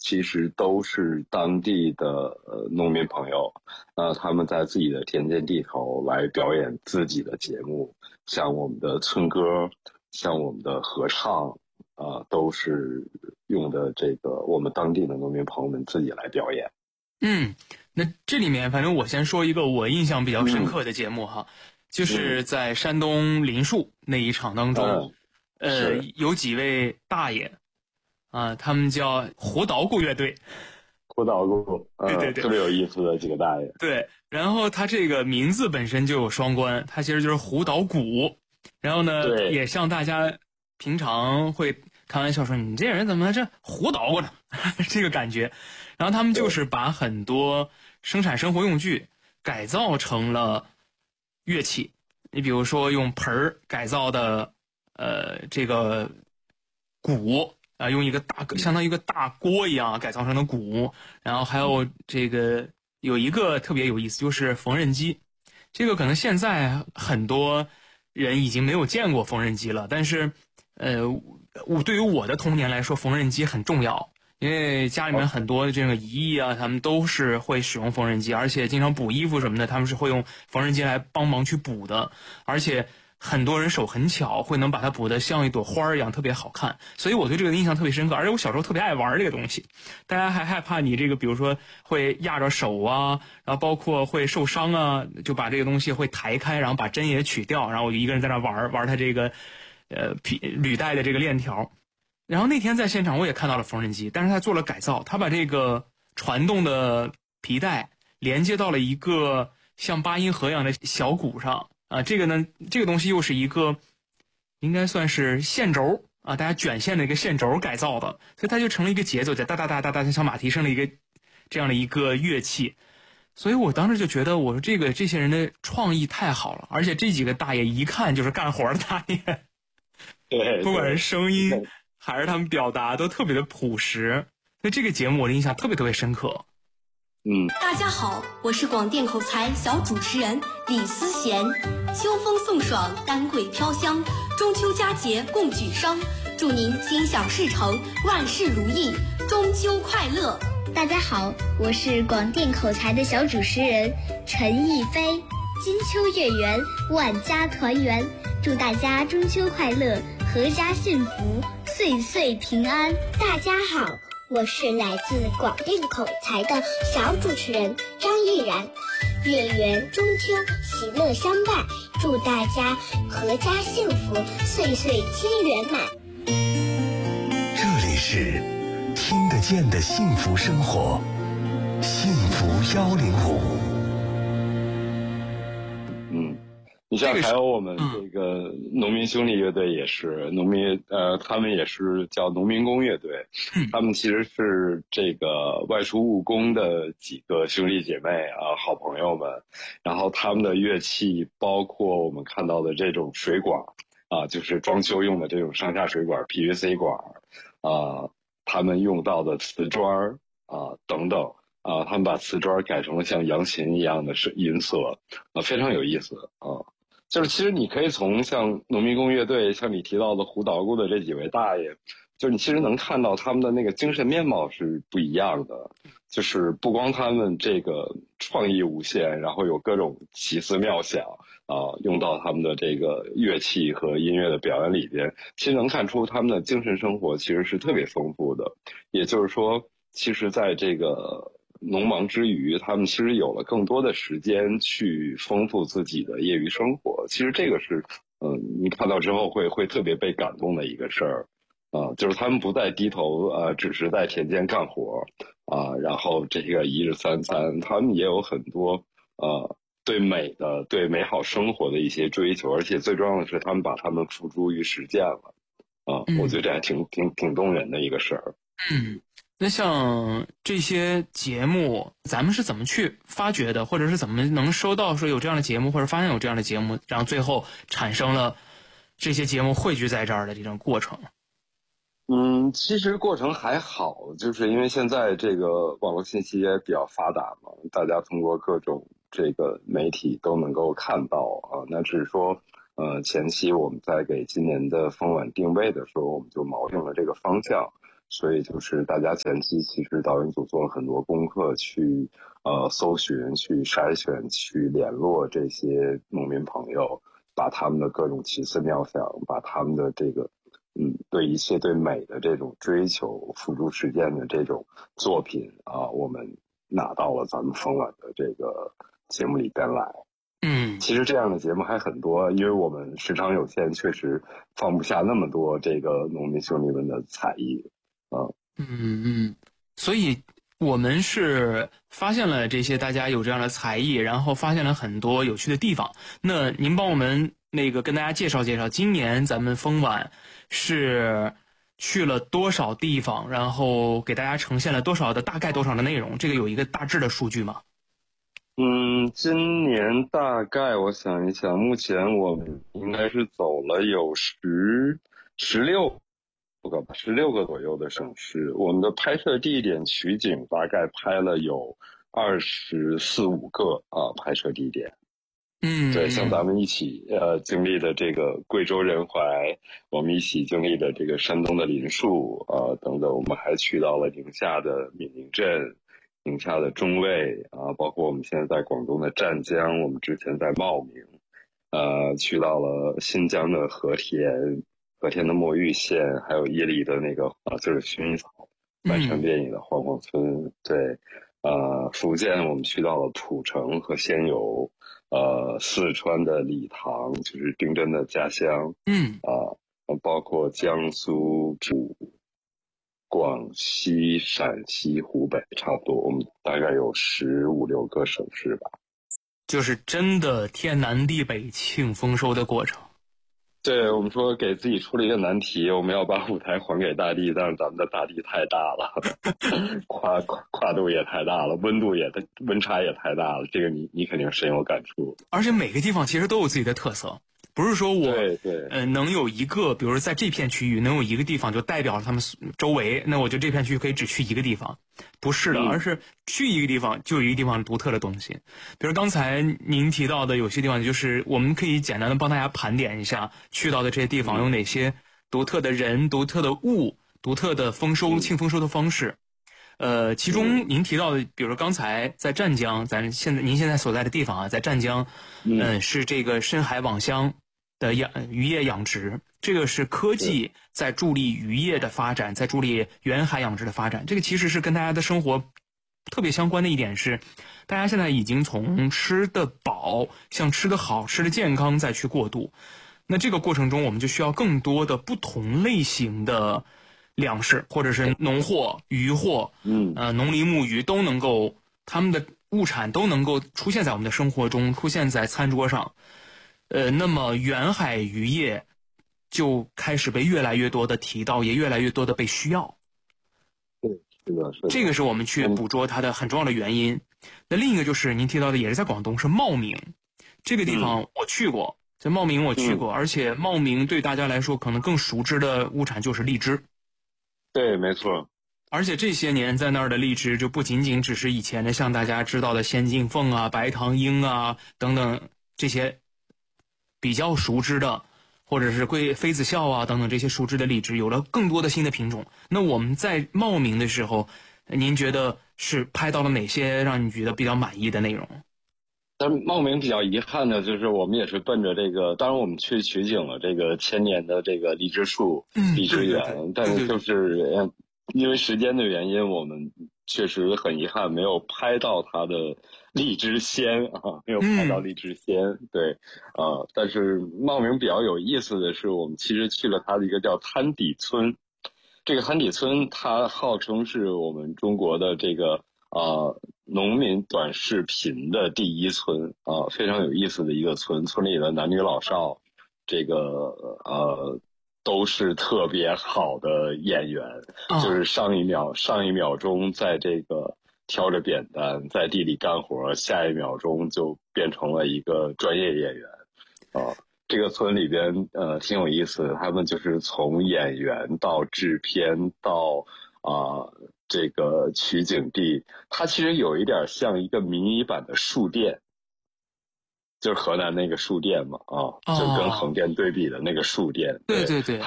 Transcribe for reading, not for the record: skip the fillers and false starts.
其实都是当地的农民朋友，他们在自己的田间地头来表演自己的节目，像我们的村歌，像我们的合唱，都是用的这个我们当地的农民朋友们自己来表演。 那这里面反正我先说一个我印象比较深刻的节目哈，就是在山东临沭那一场当中，有几位大爷他们叫胡捣鼓乐队。 胡捣鼓，对，特别有意思的几个大爷。 对，然后他这个名字本身就有双关，他其实就是胡捣鼓，然后呢也像大家平常会开玩笑说你这人怎么这胡捣鼓呢这个感觉。然后他们就是把很多生产生活用具改造成了乐器，你比如说用盆儿改造的这个鼓用一个相当于一个大锅一样改造成的鼓，然后还有这个有一个特别有意思，就是缝纫机。这个可能现在很多人已经没有见过缝纫机了，但是对于我的童年来说，缝纫机很重要。因为家里面很多这个姨姨他们都是会使用缝纫机，而且经常补衣服什么的，他们是会用缝纫机来帮忙去补的，而且很多人手很巧，会能把它补得像一朵花一样，特别好看。所以我对这个印象特别深刻，而且我小时候特别爱玩这个东西。大家还害怕你这个，比如说会压着手然后包括会受伤就把这个东西会抬开，然后把针也取掉，然后我就一个人在那玩它这个履带的这个链条。然后那天在现场我也看到了缝纫机，但是他做了改造，他把这个传动的皮带连接到了一个像八音盒一样的小鼓上这个东西又是一个应该算是线轴大家卷线的一个线轴改造的，所以它就成了一个节奏，在哒哒哒哒哒像马蹄声的一个这样的一个乐器。所以我当时就觉得，我说这些人的创意太好了，而且这几个大爷一看就是干活的大爷， 对， 不管是声音还是他们表达都特别的朴实，所以这个节目我的印象特别特别深刻。 大家好，我是广电口才小主持人李思贤。秋风送爽，丹桂飘香，中秋佳节共举觞，祝您心想事成，万事如意，中秋快乐。 大家好，我是广电口才的小主持人陈逸飞。金秋月圆，万家团圆，祝大家中秋快乐，阖家幸福，岁岁平安。 大家好，我是来自广电口才的小主持人张毅然。月圆中秋，喜乐相伴，祝大家阖家幸福，岁岁皆圆满。 这里是听得见的幸福生活，幸福105。 你像还有我们这个农民兄弟乐队也是他们也是叫农民工乐队，他们其实是这个外出务工的几个兄弟姐妹好朋友们，然后他们的乐器包括我们看到的这种水管就是装修用的这种上下水管 PVC 管他们用到的瓷砖等等他们把瓷砖改成了像扬琴一样的音色非常有意思就是其实你可以从像农民工乐队，像你提到的胡捣鼓的这几位大爷，就是你其实能看到他们的那个精神面貌是不一样的，就是不光他们这个创意无限，然后有各种奇思妙想用到他们的这个乐器和音乐的表演里边，其实能看出他们的精神生活其实是特别丰富的。也就是说，其实在这个农忙之余，他们其实有了更多的时间去丰富自己的业余生活。其实这个是你看到之后会特别被感动的一个事儿就是他们不再低头只是在田间干活然后这个一日三餐，他们也有很多对美好生活的一些追求，而且最重要的是他们把他们付诸于实践了我觉得这还挺动人的一个事儿。 那像这些节目咱们是怎么去发掘的，或者是怎么能收到说有这样的节目，或者发现有这样的节目，然后最后产生了这些节目汇聚在这儿的这种过程？ 其实过程还好，就是因为现在这个网络信息也比较发达嘛，大家通过各种这个媒体都能够看到那只是说前期我们在给今年的风晚定位的时候，我们就锚定了这个方向。 所以就是大家前期其实导演组做了很多功课去搜寻、去筛选、去联络这些农民朋友，把他们的各种奇思妙想，把他们的这个对一切对美的这种追求付诸实践的这种作品啊，我们拿到了咱们风晚的这个节目里边来。其实这样的节目还很多，因为我们时长有限，确实放不下那么多这个农民兄弟们的才艺所以我们是发现了这些大家有这样的才艺，然后发现了很多有趣的地方。那您帮我们跟大家介绍介绍，今年咱们风晚是去了多少地方，然后给大家呈现了大概多少的内容，这个有一个大致的数据吗？ 今年大概我想一想，目前我们应该是走了有16个左右的省市。我们的拍摄地点取景大概拍了有24、25个拍摄地点。对，像咱们一起经历的这个贵州仁怀，我们一起经历的这个山东的林树等等，我们还去到了宁夏的闽宁镇、宁夏的中卫包括我们现在在广东的湛江，我们之前在茂名，去到了新疆的和田的墨玉县，还有伊犁的那个就是薰衣草满山遍野的黄黄村。对，福建我们去到了浦城和仙游，四川的理塘就是丁真的家乡，包括江苏、广西、陕西、湖北，差不多我们大概有15、16个省市吧。 就是真的天南地北庆丰收的过程。 对，我们说给自己出了一个难题，我们要把舞台还给大地，但是咱们的大地太大了，跨度也太大了，温差也太大了，这个你肯定深有感触。 而且每个地方其实都有自己的特色，不是说我能有一个，比如说在这片区域能有一个地方就代表了他们周围，那我就这片区域可以只去一个地方，不是的，而是去一个地方就有一个地方独特的东西。比如刚才您提到的有些地方，就是我们可以简单的帮大家盘点一下去到的这些地方有哪些独特的人、独特的物、独特的庆丰收的方式。其中您提到的，比如说刚才在湛江，您现在所在的地方在湛江，是这个深海网箱的渔业养殖，这个是科技在助力渔业的发展，在助力远海养殖的发展。这个其实是跟大家的生活特别相关的一点是，大家现在已经从吃得饱向吃得好、吃得健康再去过渡。那这个过程中，我们就需要更多的不同类型的粮食，或者是农货、渔货，农林牧渔都能够，他们的物产都能够出现在我们的生活中，出现在餐桌上。那么远海渔业就开始被越来越多的提到，也越来越多的被需要。 对，是的。 这个是我们去捕捉它的很重要的原因。那另一个就是您提到的，也是在广东，是茂名这个地方，我去过。在茂名我去过，而且茂名对大家来说可能更熟知的物产就是荔枝。 对，没错。 而且这些年在那儿的荔枝就不仅仅只是以前的像大家知道的仙境凤啊、白糖鹰啊等等这些比较熟知的，或者是妃子笑啊等等这些熟知的荔枝，有了更多的新的品种。那我们在茂名的时候，您觉得是拍到了哪些让你觉得比较满意的内容？ 但茂名比较遗憾的就是我们也是奔着这个，当然我们去取景了这个1000年的这个荔枝树、荔枝园，但是就是因为时间的原因，我们确实很遗憾没有拍到它的荔枝仙没有拍到荔枝仙。对，但是茂名比较有意思的是，我们其实去了它的一个叫滩底村。这个滩底村它号称是我们中国的这个农民短视频的第一村非常有意思的一个村，村里的男女老少这个都是特别好的演员，就是上一秒钟在这个挑着扁担在地里干活，下一秒钟就变成了一个专业演员这个村里边挺有意思的，他们就是从演员到制片到这个取景地，它其实有一点像一个迷你版的树店，就是河南那个树店嘛就跟横店对比的那个树店。 对对对。